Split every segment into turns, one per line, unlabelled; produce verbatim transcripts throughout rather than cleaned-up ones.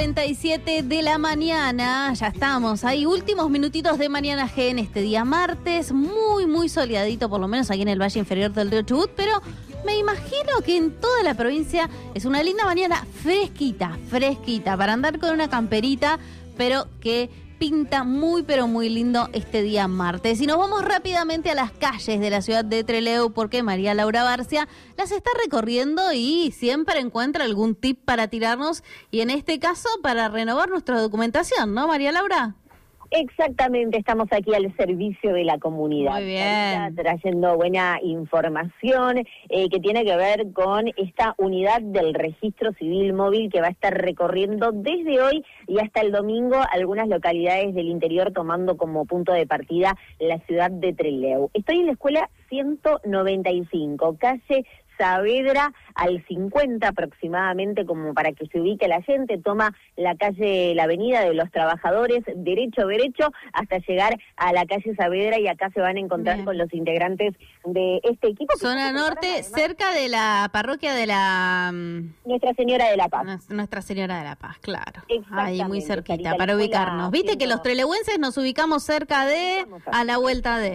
treinta y siete de la mañana, ya estamos ahí, últimos minutitos de Mañana G en este día martes, muy muy soleadito, por lo menos aquí en el Valle Inferior del Río Chubut, pero me imagino que en toda la provincia es una linda mañana fresquita, fresquita, para andar con una camperita, pero que pinta muy pero muy lindo este día martes. Y nos vamos rápidamente a las calles de la ciudad de Trelew porque María Laura Barcia las está recorriendo y siempre encuentra algún tip para tirarnos y en este caso para renovar nuestra documentación, ¿no, María Laura?
Exactamente, estamos aquí al servicio de la comunidad.
Muy bien.
Trayendo buena información eh, que tiene que ver con esta unidad del registro civil móvil que va a estar recorriendo desde hoy y hasta el domingo algunas localidades del interior, tomando como punto de partida la ciudad de Trelew. Estoy en la escuela ciento noventa y cinco, calle Saavedra al cincuenta aproximadamente, como para que se ubique la gente. Toma la calle, la avenida de los Trabajadores, derecho, derecho, hasta llegar a la calle Saavedra, y acá se van a encontrar Bien. con los integrantes de este equipo.
Zona Norte, además, cerca de la parroquia de la...
Nuestra Señora de la Paz.
Nuestra Señora de la Paz, claro. Ahí muy cerquita, para ubicarnos. Viste que los trelewenses nos ubicamos cerca de, a la vuelta de...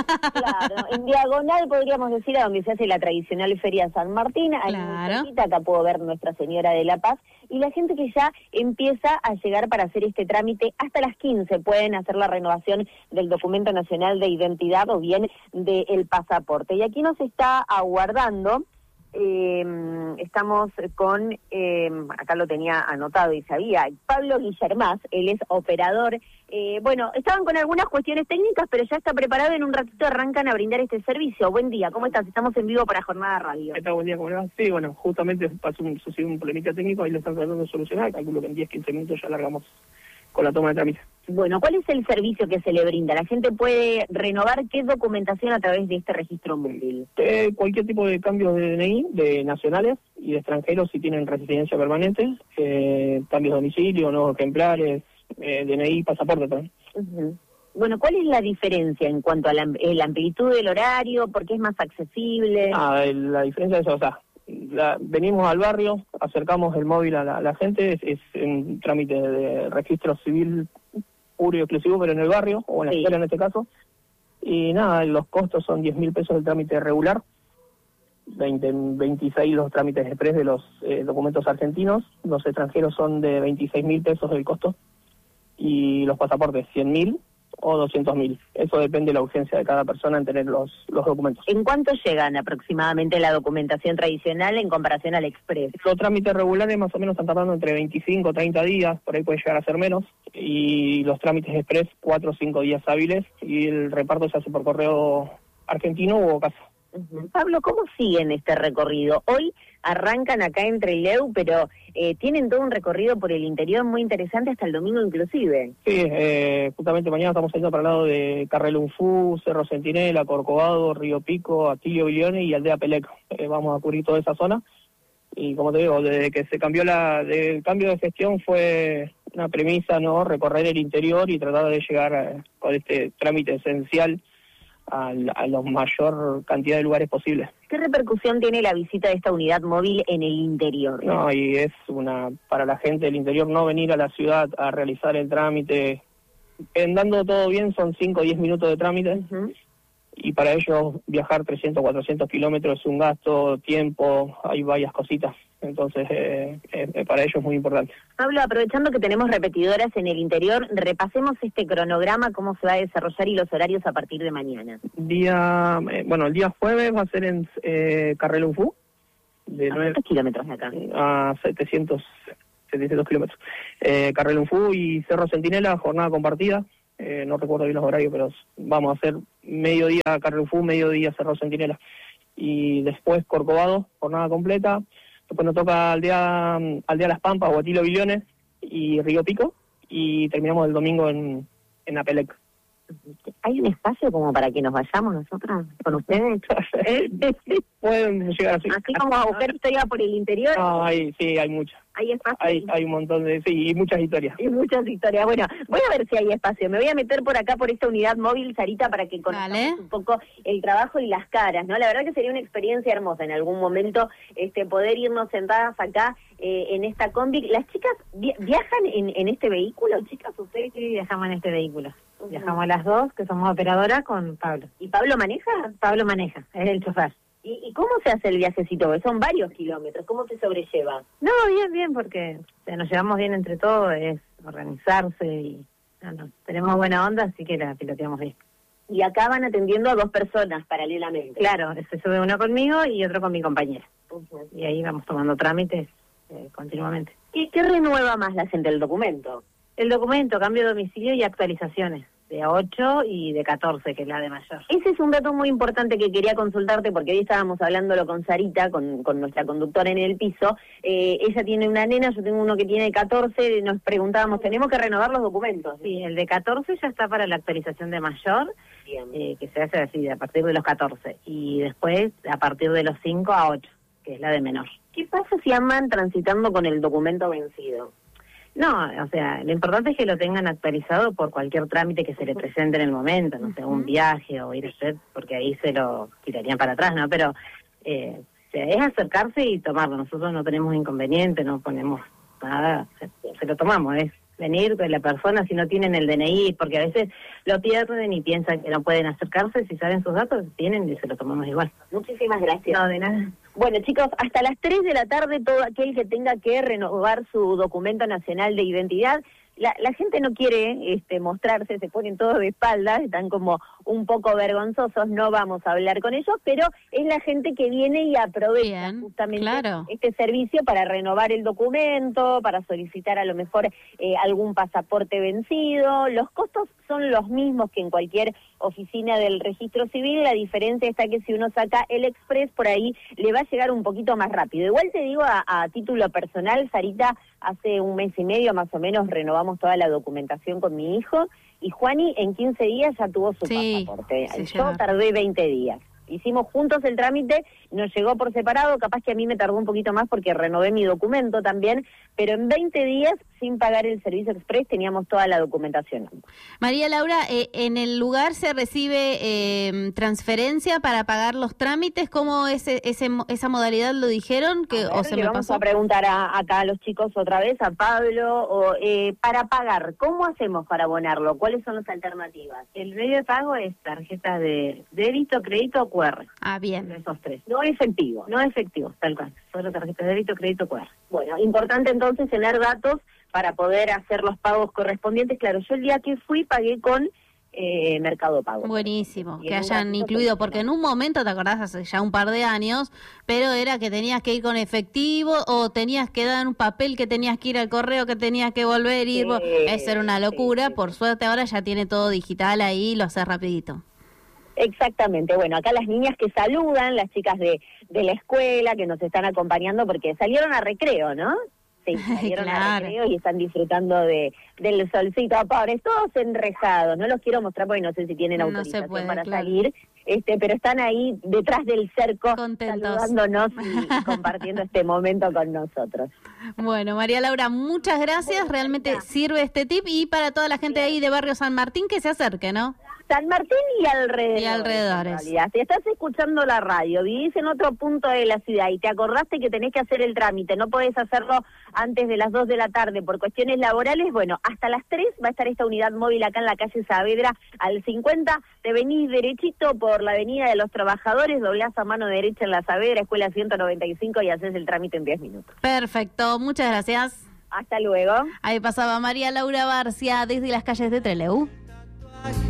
Claro, en diagonal podríamos decir a donde se hace la tradicional Feria San Martín, ahí
claro.
muy cerquita, acá puedo ver Nuestra Señora de la Paz, y la gente que ya empieza a llegar para hacer este trámite. Hasta las quince pueden hacer la renovación del documento nacional de identidad o bien del pasaporte. Y aquí nos está aguardando, eh, estamos con, eh, acá lo tenía anotado y sabía, Pablo Guillermás, él es operador. Eh, bueno, estaban con algunas cuestiones técnicas, pero ya está preparado, en un ratito arrancan a brindar este servicio. Buen día, ¿cómo estás? Estamos en vivo para Jornada Radio.
¿Qué tal? Buen día, ¿cómo le va? Sí, bueno, justamente pasó un, sucedió un problemita técnico, ahí lo están tratando de solucionar, calculo que en diez, quince minutos ya largamos con la toma de trámite.
Bueno, ¿cuál es el servicio que se le brinda? La gente puede renovar qué documentación a través de este registro móvil.
Eh, cualquier tipo de cambios de D N I, de nacionales y de extranjeros si tienen residencia permanente, eh, cambios de domicilio, nuevos ejemplares, eh, D N I, pasaporte también.
Uh-huh. Bueno, ¿cuál es la diferencia en cuanto a la, la amplitud del horario? ¿Por qué es más accesible?
Ah, la diferencia es, o sea, la, venimos al barrio, acercamos el móvil a la, a la gente, es, es un trámite de registro civil puro y exclusivo, pero en el barrio, o en la
sí.
escuela en este caso, y nada, los costos son diez mil pesos el trámite regular, veinte, veintiséis los trámites express de los eh, documentos argentinos, los extranjeros son de veintiséis mil pesos el costo, y los pasaportes cien mil o doscientos mil. Eso depende de la urgencia de cada persona en tener los, los documentos.
¿En cuánto llegan aproximadamente la documentación tradicional en comparación al express?
Los trámites regulares más o menos están tardando entre veinticinco o treinta días, por ahí puede llegar a ser menos, y los trámites express cuatro o cinco días hábiles, y el reparto se hace por correo argentino o casa.
Uh-huh. Pablo, ¿cómo siguen este recorrido? Hoy arrancan acá en Trelew, pero eh, tienen todo un recorrido por el interior muy interesante hasta el domingo inclusive.
Sí, eh, justamente mañana estamos yendo para el lado de Carrelunfú, Cerro Centinela, Corcovado, Río Pico, Atilio Bilione y Aldea Peleco. Eh, vamos a cubrir toda esa zona. Y como te digo, desde que se cambió la, el cambio de gestión fue una premisa, ¿no? Recorrer el interior y tratar de llegar a, con este trámite esencial a la, a la mayor cantidad de lugares posibles.
¿Qué repercusión tiene la visita de esta unidad móvil en el interior?
No, y es una, para la gente del interior, no venir a la ciudad a realizar el trámite, andando todo bien son cinco o diez minutos de trámite, uh-huh. y para ellos viajar trescientos, cuatrocientos kilómetros es un gasto, tiempo, hay varias cositas. Entonces, eh, eh, para ellos es muy importante.
Pablo, aprovechando que tenemos repetidoras en el interior, repasemos este cronograma, cómo se va a desarrollar y los horarios a partir de mañana.
Día, eh, bueno, el día jueves va a ser en eh, Carrelunfú, de
¿A cuántos kilómetros de acá?
A setecientos, setecientos kilómetros. Eh, Carrelunfú y Cerro Centinela, jornada compartida. Eh, no recuerdo bien los horarios, pero vamos a hacer mediodía Carrelunfú, mediodía Cerro Centinela. Y después Corcovado, jornada completa. Después nos toca Aldea, Aldea Las Pampas, Atilio Bilione y Río Pico, y terminamos el domingo en, en Apelec.
¿Hay un espacio como para que nos vayamos nosotros con ustedes?
Pueden llegar así.
Así como a buscar historia por el interior.
No, hay, sí, hay mucha.
¿Hay espacio?
Hay, hay un montón de, sí, y muchas historias.
Y muchas historias. Bueno, voy a ver si hay espacio. Me voy a meter por acá, por esta unidad móvil, Sarita, para que conozcamos
Vale.
un poco el trabajo y las caras, ¿no? La verdad que sería una experiencia hermosa en algún momento este poder irnos sentadas acá eh, en esta combi. ¿Las chicas vi viajan en, en este vehículo, chicas? ¿Ustedes?
Sí, viajamos en este vehículo. Uh-huh. Viajamos las dos, que somos operadoras, con Pablo.
¿Y Pablo maneja?
Pablo maneja, es el chofer.
¿Y, ¿Y cómo se hace el viajecito? Porque son varios kilómetros. ¿Cómo te sobrelleva?
No, bien, bien, porque o sea, nos llevamos bien entre todos, es organizarse y no, no, tenemos buena onda, así que la piloteamos bien.
Y acá van atendiendo a dos personas paralelamente.
Claro, se sube uno conmigo y otro con mi compañera.
Uh-huh.
Y ahí vamos tomando trámites eh, continuamente.
¿Qué, ¿Qué renueva más la gente? ¿El documento?
El documento, cambio de domicilio y actualizaciones. De ocho y de catorce, que es la de mayor.
Ese es un dato muy importante que quería consultarte, porque hoy estábamos hablándolo con Sarita, con, con nuestra conductora en el piso. Eh, ella tiene una nena, yo tengo uno que tiene catorce, nos preguntábamos, ¿tenemos que renovar los documentos?
Sí, el de catorce ya está para la actualización de mayor, eh, que se hace así, a partir de los catorce, y después a partir de los cinco a ocho, que es la de menor.
¿Qué pasa si andan transitando con el documento vencido?
No, o sea, lo importante es que lo tengan actualizado por cualquier trámite que se le presente en el momento, no sé, un viaje o ir a hacer, porque ahí se lo tirarían para atrás, ¿no? Pero eh, o sea, es acercarse y tomarlo. Nosotros no tenemos inconveniente, no ponemos nada, se, se lo tomamos, es venir con la persona si no tienen el D N I, porque a veces lo pierden y piensan que no pueden acercarse, si saben sus datos, tienen y se lo tomamos igual.
Muchísimas gracias.
No, de nada.
Bueno, chicos, hasta las tres de la tarde todo aquel que tenga que renovar su documento nacional de identidad. La, la gente no quiere este, mostrarse, se ponen todos de espaldas, están como un poco vergonzosos, no vamos a hablar con ellos, pero es la gente que viene y aprovecha
Bien,
justamente
claro.
este servicio para renovar el documento, para solicitar a lo mejor eh, algún pasaporte vencido. Los costos son los mismos que en cualquier oficina del registro civil, la diferencia está que si uno saca el express, por ahí le va a llegar un poquito más rápido. Igual te digo a, a título personal, Sarita, hace un mes y medio más o menos renovamos toda la documentación con mi hijo y Juani en quince días ya tuvo su
sí,
pasaporte.
sí,
Yo
ya.
tardé veinte días. Hicimos juntos el trámite, nos llegó por separado, capaz que a mí me tardó un poquito más porque renové mi documento también, pero en veinte días, sin pagar el servicio express, teníamos toda la documentación.
María Laura, eh, ¿en el lugar se recibe eh, transferencia para pagar los trámites? ¿Cómo ese, ese, esa modalidad lo dijeron? Que,
A ver,
¿O se
le
me
vamos
pasó?
a preguntar a, acá a los chicos otra vez, a Pablo, o, eh, para pagar, ¿cómo hacemos para abonarlo? ¿Cuáles son las alternativas?
El medio de pago es tarjeta de débito, crédito o Q R.
Ah, bien.
Esos tres.
No efectivo.
No efectivo, tal cual. Solo tarjeta de débito, crédito, Q R.
Bueno, importante entonces tener datos para poder hacer los pagos correspondientes. Claro, yo el día que fui pagué con eh, Mercado Pago.
Buenísimo,
Y
que
en un
hayan
ratito
incluido,
te-
porque en un momento, ¿te acordás? Hace ya un par de años, pero era que tenías que ir con efectivo o tenías que dar un papel que tenías que ir al correo, que tenías que volver, ir.
Sí,
Eso era una locura.
sí, sí.
Por suerte ahora ya tiene todo digital ahí, lo hace rapidito.
Exactamente, bueno, acá las niñas que saludan, las chicas de, de la escuela que nos están acompañando porque salieron a recreo, ¿no? Sí, salieron a
Claro.
recreo y están disfrutando de del solcito, pobres, todos enrejados, no los quiero mostrar porque no sé si tienen
No se
autorización
puede,
para
claro.
salir, este, pero están ahí detrás del cerco
Contentos.
saludándonos y compartiendo este momento con nosotros.
Bueno, María Laura, muchas gracias.
Bueno,
Realmente
Marita.
sirve este tip y para toda la gente ahí de Barrio San Martín que se acerque, ¿no?
San Martín y alrededores.
Y alrededores.
en realidad. Si estás escuchando la radio, vivís en otro punto de la ciudad y te acordaste que tenés que hacer el trámite, no podés hacerlo antes de las dos de la tarde por cuestiones laborales, bueno, hasta las tres va a estar esta unidad móvil acá en la calle Saavedra al cincuenta, te venís derechito por la avenida de los Trabajadores, doblás a mano derecha en la Saavedra, escuela ciento noventa y cinco y haces el trámite en diez minutos.
Perfecto, muchas gracias.
Hasta luego.
Ahí pasaba María Laura Barcia desde las calles de Trelew.